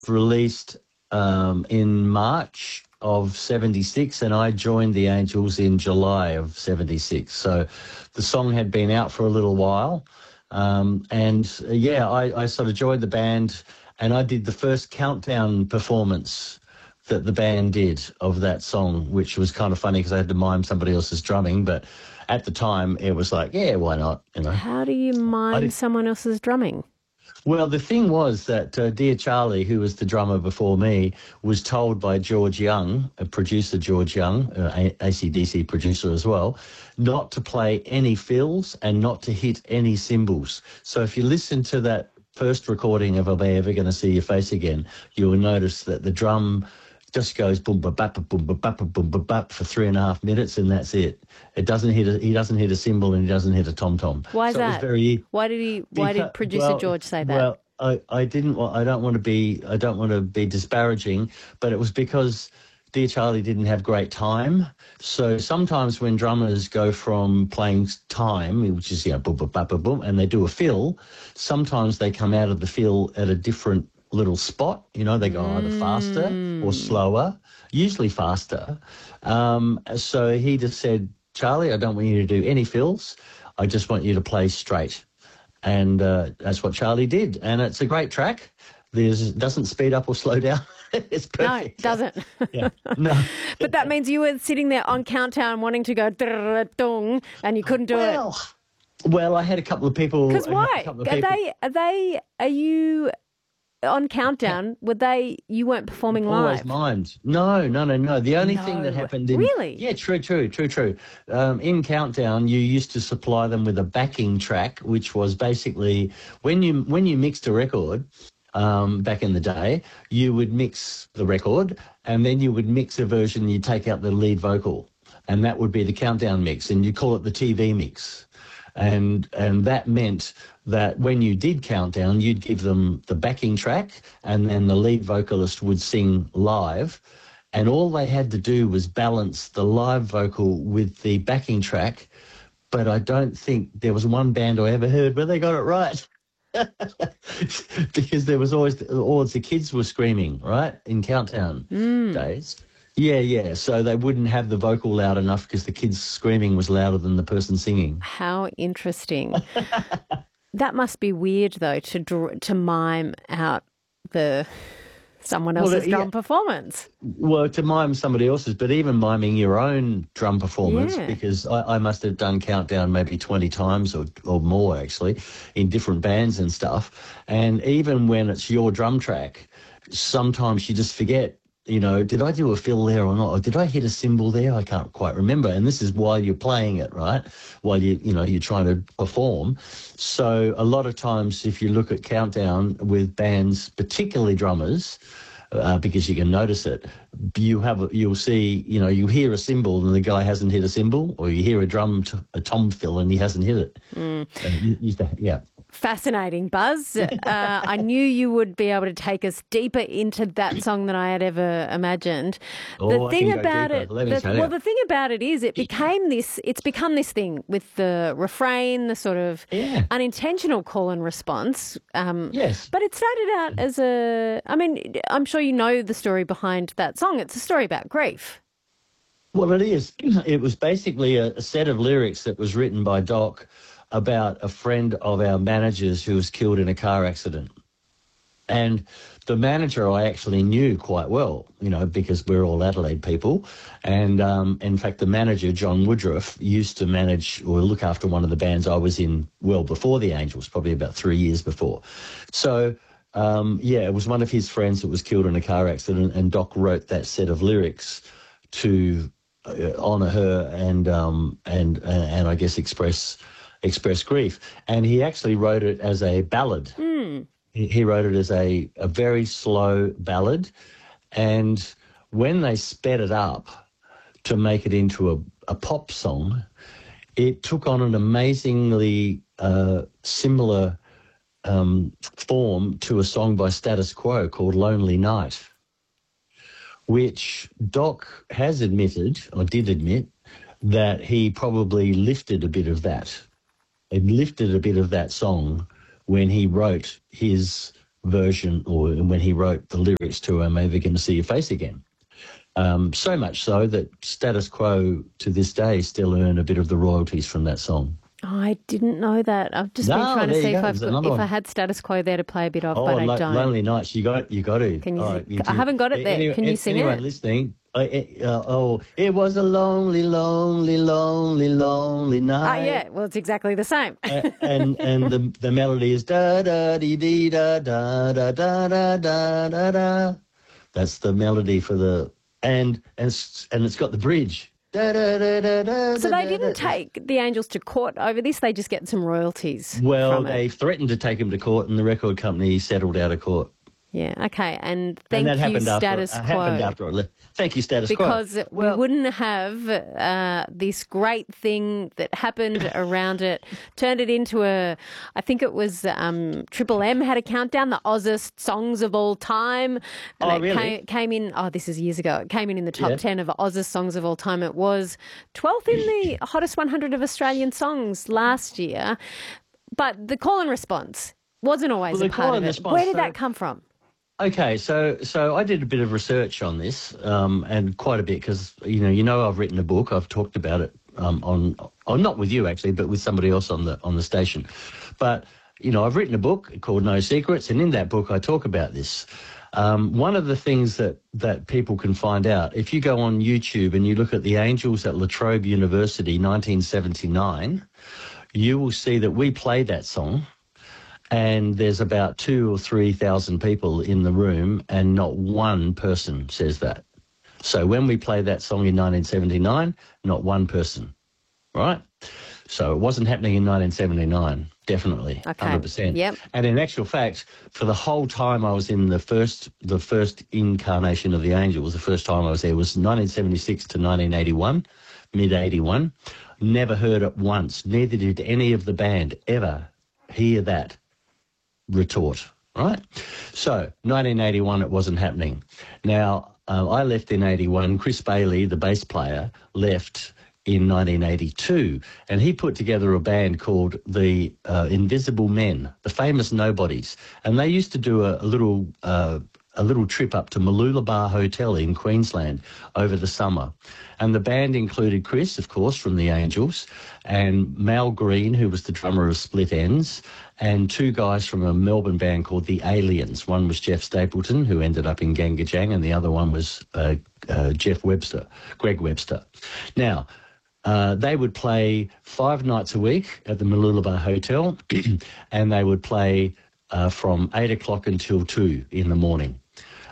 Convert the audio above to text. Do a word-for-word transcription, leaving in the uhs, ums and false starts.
released um, in March of seventy-six, and I joined the Angels in July of seventy-six. So the song had been out for a little while. Um, and, uh, yeah, I, I sort of joined the band, and I did the first countdown performance that the band did of that song, which was kind of funny because I had to mime somebody else's drumming. But at the time, it was like, yeah, why not? You know. How do you I mime did, someone else's drumming? well, the thing was that uh, Dear Charlie, who was the drummer before me, was told by George Young, a producer George Young, uh, A- AC/D C producer as well, not to play any fills and not to hit any cymbals. So if you listen to that first recording of Am I Ever Gonna See Your Face Again, you will notice that the drum just goes boom ba bap boom ba bap boom ba bap for three and a half minutes, and that's it. It doesn't hit a, he doesn't hit a cymbal, and he doesn't hit a tom tom. Why is So it was that? very Why did he? Why because, did producer well, George say that? well, I, I didn't want. I don't want to be. I don't want to be disparaging, but it was because Dear Charlie didn't have great time. So sometimes when drummers go from playing time, which is you know boom boom boom boom, boom, and they do a fill, sometimes they come out of the fill at a different little spot. You know, they go either faster or slower, usually faster. Um, so he just said, Charlie, I don't want you to do any fills. I just want you to play straight. And uh, that's what Charlie did. And it's a great track. There's, it doesn't speed up or slow down. It's No, it perfect. doesn't. Yeah. No. But that means you were sitting there on countdown wanting to go drrrr-dung, and you couldn't do it. Well, well, I had a couple of people. Because I had why? a couple of Are people. they? Are they? Are you on countdown? Were they? You weren't performing Always live. mimed. No, no, no, no. The only thing that No. happened in Really? yeah, true, true, true, true. Um, in Countdown, you used to supply them with a backing track, which was basically when you when you mixed a record. Um, back in the day, you would mix the record, and then you would mix a version. You take out the lead vocal, and that would be the countdown mix, and you call it the T V mix. And and that meant that when you did Countdown, you'd give them the backing track, and then the lead vocalist would sing live, and all they had to do was balance the live vocal with the backing track. But I don't think there was one band I ever heard where they got it right. Because there was always always the kids were screaming, right, in Countdown days. Yeah, yeah. So they wouldn't have the vocal loud enough because the kids screaming was louder than the person singing. How interesting. That must be weird though to draw, to mime out the someone Well, else's yeah. drum performance. Well, to mime somebody else's, but even miming your own drum performance, Yeah. because I, I must have done Countdown maybe twenty times or, or more, actually, in different bands and stuff. And even when it's your drum track, sometimes you just forget, you know, did I do a fill there or not? Or did I hit a cymbal there? I can't quite remember. And this is while you're playing it, right? While you, you know, you're trying to perform. So a lot of times if you look at Countdown with bands, particularly drummers, uh, because you can notice it, you have, you'll see, you know, you hear a cymbal and the guy hasn't hit a cymbal, or you hear a drum, t- a tom fill and he hasn't hit it. Mm. You, you, yeah. Fascinating, Buzz. Uh, I knew you would be able to take us deeper into that song than I had ever imagined. Oh, the I thing can go about deeper. it, Let me the, tell you. well, the thing about it is, it became this. It's become this thing with the refrain, the sort of Yeah. unintentional call and response. Um, Yes. but it started out as a. I mean, I'm sure you know the story behind that song. It's a story about grief. Well, it is. It was basically a, a set of lyrics that was written by Doc about a friend of our manager's who was killed in a car accident. And the manager I actually knew quite well, you know, because we're all Adelaide people. And um, in fact, the manager, John Woodruff, used to manage or look after one of the bands I was in well before the Angels, probably about three years before. So, um, yeah, it was one of his friends that was killed in a car accident, and Doc wrote that set of lyrics to uh, honour her and, um, and, and, and I guess express express grief. And he actually wrote it as a ballad. Mm. He, he wrote it as a, a very slow ballad. And when they sped it up to make it into a, a pop song, it took on an amazingly uh, similar um, form to a song by Status Quo called Lonely Night, which Doc has admitted, or did admit, that he probably lifted a bit of that. It lifted a bit of that song when he wrote his version, or when he wrote the lyrics to I'm Ever Gonna See Your Face Again. Um, so much so that Status Quo to this day still earn a bit of the royalties from that song. Oh, I didn't know that. I've just No, been trying to there you see go. if I've There's got, another if I one. had Status Quo there to play a bit of, Oh, but I Lo- don't. Lonely Nights. You got, you got to. Can you? Oh, sing- you I do. haven't got it there. Any- Can you any- sing anyone it? listening? Uh, uh, oh, it was a lonely, lonely, lonely, lonely Ah, night. yeah. Well, it's exactly the same. A- and and the the melody is da da dee dee da da da da da da da da. That's the melody for the and and s- and it's got the bridge. Da, da, da, da, da, So da, they da, didn't da. take the Angels to court over this. They just get some royalties Well, from they it. threatened to take him to court, and the record company settled out of court. Yeah. Okay. And thank and that you, happened after Status uh, Quo. happened after I left. Thank you, Status Quo. Because we wouldn't have uh, this great thing that happened around it, turned it into a, I think it was um, Triple M had a countdown, the Ozzest songs of all time. And Oh, it really? came, came in, oh, this is years ago, it came in in the top Yeah. ten of Ozzest songs of all time. It was twelfth in the hottest one hundred of Australian songs last year. But the call and response wasn't always Well, a the part call of and it. response, Where did so- that come from? Okay, so so I did a bit of research on this, um, and quite a bit because you know you know I've written a book. I've talked about it um, on, on not with you actually, but with somebody else on the on the station. But you know I've written a book called No Secrets, and in that book I talk about this. Um, one of the things that that people can find out if you go on YouTube and you look at the Angels at La Trobe University, nineteen seventy-nine, you will see that we played that song. And there's about two or three thousand people in the room, and not one person says that. So when we played that song in nineteen seventy-nine, not one person, right? So it wasn't happening in nineteen seventy-nine, definitely, Okay. one hundred percent. Yep. And in actual fact, for the whole time I was in the first, the first incarnation of the Angels, the first time I was there was nineteen seventy-six to nineteen eighty-one, mid eighty-one. Never heard it once. Neither did any of the band ever hear that retort, right? So nineteen eighty-one, it wasn't happening. Now, uh, I left in eighty-one. Chris Bailey, the bass player, left in nineteen eighty-two, and he put together a band called the uh, Invisible Men, the famous Nobodies, and they used to do a, a little uh, a little trip up to Mooloolaba Hotel in Queensland over the summer. And the band included Chris, of course, from the Angels, and Mal Green, who was the drummer of Split Enz, and two guys from a Melbourne band called the Aliens. One was Jeff Stapleton, who ended up in Gangajang, and the other one was uh, uh, Jeff Webster, Greg Webster. Now, uh, they would play five nights a week at the Mooloolaba Hotel, and they would play uh, from eight o'clock until two in the morning.